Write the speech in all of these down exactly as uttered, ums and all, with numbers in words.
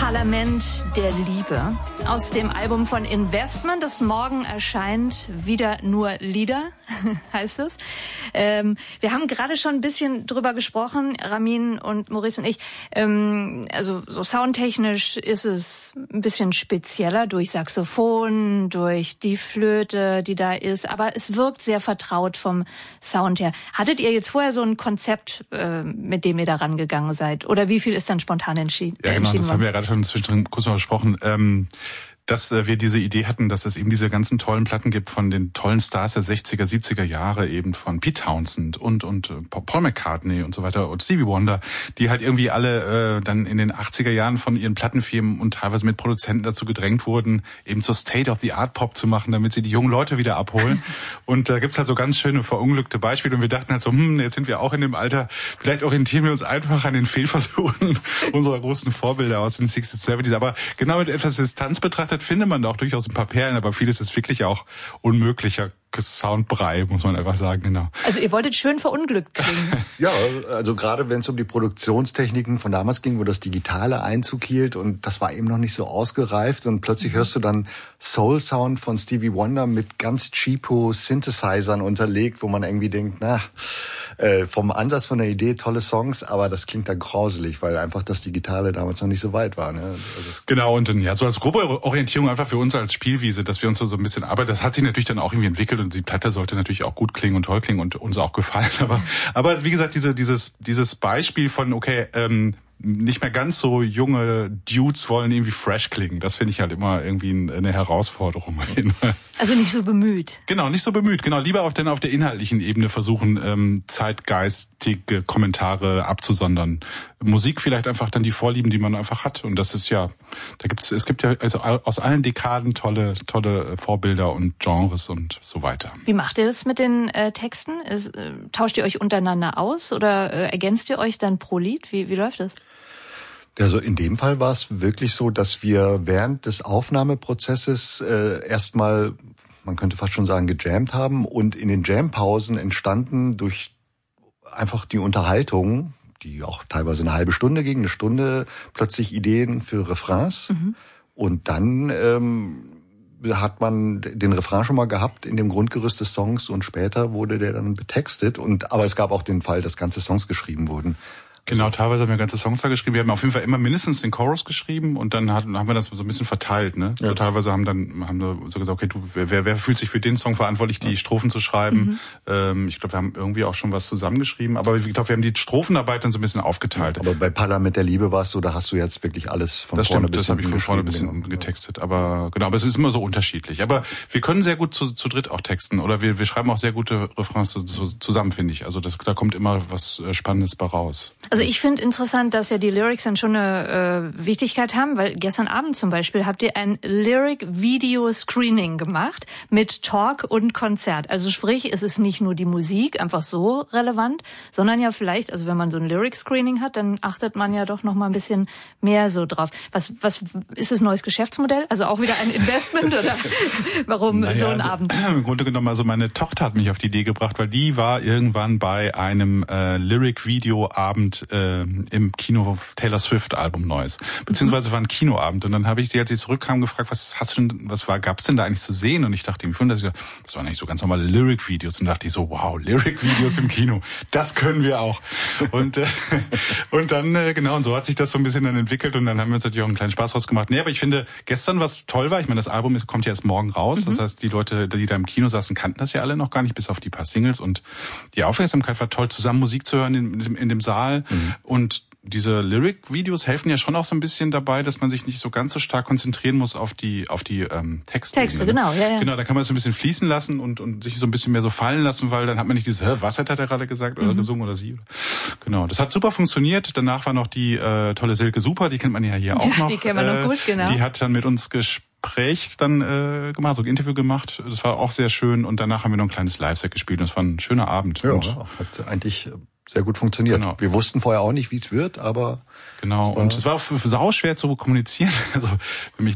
Parlament der Liebe. Aus dem Album von Investment, das morgen erscheint, wieder nur Lieder, heißt es. Ähm, wir haben gerade schon ein bisschen drüber gesprochen, Ramin und Maurice und ich. Ähm, also so soundtechnisch ist es ein bisschen spezieller durch Saxophon, durch die Flöte, die da ist. Aber es wirkt sehr vertraut vom Sound her. Hattet ihr jetzt vorher so ein Konzept, äh, mit dem ihr da rangegangen seid? Oder wie viel ist dann spontan entschieden? Ja, genau, das haben wir ja gerade schon zwischendrin kurz mal besprochen. Ähm, dass äh, wir diese Idee hatten, dass es eben diese ganzen tollen Platten gibt von den tollen Stars der sechziger, siebziger Jahre, eben von Pete Townsend und und äh, Paul McCartney und so weiter und Stevie Wonder, die halt irgendwie alle äh, dann in den achtziger Jahren von ihren Plattenfirmen und teilweise mit Produzenten dazu gedrängt wurden, eben zur State-of-the-Art-Pop zu machen, damit sie die jungen Leute wieder abholen. Und da äh, gibt's halt so ganz schöne verunglückte Beispiele und wir dachten halt so, hm, jetzt sind wir auch in dem Alter, vielleicht orientieren wir uns einfach an den Fehlversuchen unserer großen Vorbilder aus den sechziger, siebziger. Aber genau mit etwas Distanz betrachtet findet man da auch durchaus ein paar Perlen, aber vieles ist wirklich auch unmöglicher Soundbrei, muss man einfach sagen, genau. Also ihr wolltet schön verunglückt klingen. Ja, also gerade wenn es um die Produktionstechniken von damals ging, wo das Digitale Einzug hielt und das war eben noch nicht so ausgereift und plötzlich hörst du dann Soul-Sound von Stevie Wonder mit ganz cheapo Synthesizern unterlegt, wo man irgendwie denkt, na, äh, vom Ansatz von der Idee tolle Songs, aber das klingt dann grauselig, weil einfach das Digitale damals noch nicht so weit war. Ne? Also genau, und dann, ja, so als grobe Orientierung einfach für uns als Spielwiese, dass wir uns so, so ein bisschen, aber das hat sich natürlich dann auch irgendwie entwickelt und die Platte sollte natürlich auch gut klingen und toll klingen und uns auch gefallen. Aber, aber wie gesagt, diese, dieses, dieses Beispiel von, okay, ähm, nicht mehr ganz so junge Dudes wollen irgendwie fresh klingen. Das finde ich halt immer irgendwie eine Herausforderung. Also nicht so bemüht. Genau, nicht so bemüht. Genau, lieber auf, den, auf der inhaltlichen Ebene versuchen, ähm, zeitgeistige Kommentare abzusondern. Musik vielleicht einfach dann die Vorlieben, die man einfach hat. Und das ist ja, da gibt's, es gibt ja also aus allen Dekaden tolle, tolle Vorbilder und Genres und so weiter. Wie macht ihr das mit den äh, Texten? Ist, äh, tauscht ihr euch untereinander aus oder äh, ergänzt ihr euch dann pro Lied? Wie, wie läuft das? Also in dem Fall war es wirklich so, dass wir während des Aufnahmeprozesses äh, erstmal, man könnte fast schon sagen, gejammt haben und in den Jampausen entstanden durch einfach die Unterhaltung, die auch teilweise eine halbe Stunde ging, eine Stunde, plötzlich Ideen für Refrains. Mhm. Und dann ähm, hat man den Refrain schon mal gehabt in dem Grundgerüst des Songs und später wurde der dann betextet. Und aber es gab auch den Fall, dass ganze Songs geschrieben wurden. Genau, teilweise haben wir ganze Songs da geschrieben. Wir haben auf jeden Fall immer mindestens den Chorus geschrieben und dann haben wir das so ein bisschen verteilt. Ne? Ja. So teilweise haben dann haben wir so gesagt, okay, du, wer, wer fühlt sich für den Song verantwortlich, die Strophen zu schreiben? Mhm. Ähm, ich glaube, wir haben irgendwie auch schon was zusammengeschrieben, aber ich glaube, wir haben die Strophenarbeit dann so ein bisschen aufgeteilt. Aber bei Parlament der Liebe warst du, da hast du jetzt wirklich alles von das vorne stimmt, bis das habe ich von vorne bis genau. hinten getextet. Aber genau, aber es ist immer so unterschiedlich. Aber wir können sehr gut zu, zu dritt auch texten oder wir, wir schreiben auch sehr gute Refrains zu, zu, zusammen, finde ich. Also das, da kommt immer was Spannendes bei raus. Also ich finde interessant, dass ja die Lyrics dann schon eine äh, Wichtigkeit haben, weil gestern Abend zum Beispiel habt ihr ein Lyric-Video-Screening gemacht mit Talk und Konzert. Also sprich, es ist nicht nur die Musik einfach so relevant, sondern ja vielleicht, also wenn man so ein Lyric-Screening hat, dann achtet man ja doch noch mal ein bisschen mehr so drauf. Was, was ist das neues Geschäftsmodell? Also auch wieder ein Investment oder warum naja, so ein also, Abend? Im Grunde genommen, also meine Tochter hat mich auf die Idee gebracht, weil die war irgendwann bei einem äh, Lyric-Video-Abend äh, im Kino Taylor Swift Album Neues. Beziehungsweise war ein Kinoabend und dann habe ich sie, als sie zurückkam, gefragt, was hast du denn, was war, gab's denn da eigentlich zu sehen? Und ich dachte, ich fand das, das waren eigentlich so ganz normale Lyric-Videos und dachte ich so, wow, Lyric-Videos im Kino, das können wir auch. Und äh, und dann, äh, genau, und so hat sich das so ein bisschen dann entwickelt und dann haben wir uns natürlich auch einen kleinen Spaß draus gemacht. Nee, aber ich finde, gestern, was toll war, ich meine, das Album ist, kommt ja erst morgen raus, mhm. das heißt, die Leute, die da im Kino saßen, kannten das ja alle noch gar nicht, bis auf die paar Singles und die Aufmerksamkeit war toll, zusammen Musik zu hören in, in, in dem Saal mhm. und diese Lyric-Videos helfen ja schon auch so ein bisschen dabei, dass man sich nicht so ganz so stark konzentrieren muss auf die auf die ähm, Texte. Texte, genau, ja, ja. Genau, da kann man es so ein bisschen fließen lassen und und sich so ein bisschen mehr so fallen lassen, weil dann hat man nicht dieses, hä, was hat er gerade gesagt oder mhm. gesungen oder sie. Genau, das hat super funktioniert. Danach war noch die äh, tolle Silke Super, die kennt man ja hier auch ja, noch. Die kennen wir äh, noch gut, genau. Die hat dann mit uns Gespräch dann äh, gemacht, so ein Interview gemacht. Das war auch sehr schön und danach haben wir noch ein kleines Live-Set gespielt und es war ein schöner Abend. Ja, und hat eigentlich sehr gut funktioniert. Genau. Wir wussten vorher auch nicht, wie es wird, aber genau. Es und es war auch sauschwer zu kommunizieren. Also wenn mich Leute fragen,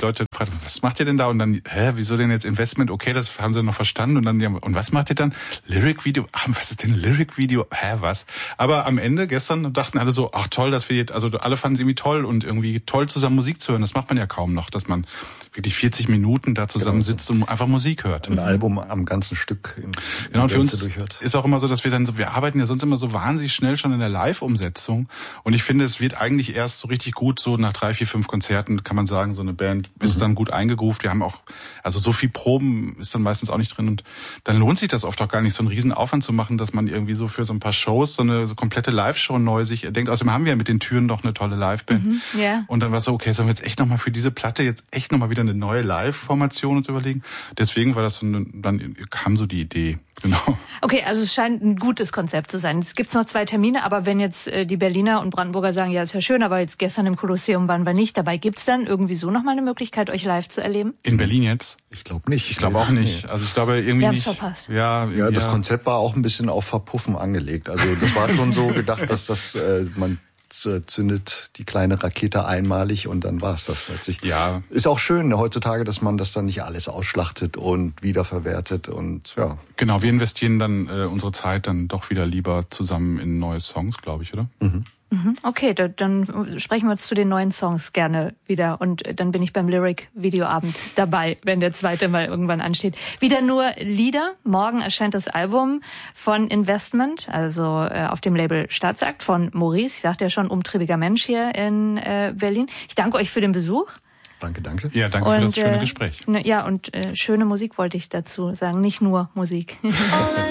gefragt, was macht ihr denn da? Und dann, hä, wieso denn jetzt Investment? Okay, das haben sie noch verstanden. Und dann, ja, und was macht ihr dann? Lyric-Video? Ah, was ist denn Lyric-Video? Hä, was? Aber am Ende, gestern, dachten alle so, ach toll, dass wir jetzt, also alle fanden es irgendwie toll und irgendwie toll zusammen Musik zu hören. Das macht man ja kaum noch, dass man wirklich vierzig Minuten da zusammen genau. sitzt und einfach Musik hört. Ein mhm. Album am ganzen Stück. In, genau, und für uns durchhört. Ist auch immer so, dass wir dann so, wir arbeiten ja sonst immer so wahnsinnig schnell schon in der Live-Umsetzung. Und ich finde, es wird eigentlich erst so richtig gut, so nach drei, vier, fünf Konzerten kann man sagen, so eine Band ist mhm. dann gut eingegroovt. Wir haben auch, also so viel Proben ist dann meistens auch nicht drin. Und dann lohnt sich das oft auch gar nicht, so einen riesen Aufwand zu machen, dass man irgendwie so für so ein paar Shows so eine so komplette Live-Show neu sich denkt. Außerdem haben wir ja mit den Türen doch eine tolle Live-Band. Mhm, yeah. Und dann war es so, okay, sollen wir jetzt echt nochmal für diese Platte jetzt echt nochmal wieder eine neue Live-Formation uns überlegen? Deswegen war das so eine, dann kam so die Idee. Genau. Okay, also es scheint ein gutes Konzept zu sein. Es gibt noch zwei Termine, aber wenn jetzt äh, die Berliner und Brandenburger sagen, ja, ist ja schön, aber jetzt gestern im Kolosseum waren wir nicht dabei, gibt's dann irgendwie so nochmal eine Möglichkeit, euch live zu erleben? In Berlin jetzt? Ich glaube nicht. Ich glaube auch nicht. Also ich glaube irgendwie wir nicht. Wir verpasst. Ja, ja, das ja. Konzept war auch ein bisschen auf Verpuffen angelegt. Also das war schon so gedacht, dass das äh, man zündet die kleine Rakete einmalig und dann war es das letztlich. Ja. Ist auch schön heutzutage, dass man das dann nicht alles ausschlachtet und wiederverwertet und ja. Genau, wir investieren dann äh, unsere Zeit dann doch wieder lieber zusammen in neue Songs, glaube ich, oder? Mhm. Okay, dann sprechen wir uns zu den neuen Songs gerne wieder und dann bin ich beim Lyric-Videoabend dabei, wenn der zweite mal irgendwann ansteht. Wieder nur Lieder. Morgen erscheint das Album von Investment, also äh, auf dem Label Staatsakt von Maurice. Ich sagte ja schon, umtriebiger Mensch hier in äh, Berlin. Ich danke euch für den Besuch. Danke, danke. Ja, danke und, für das schöne Gespräch. Äh, ja, und äh, schöne Musik wollte ich dazu sagen, nicht nur Musik.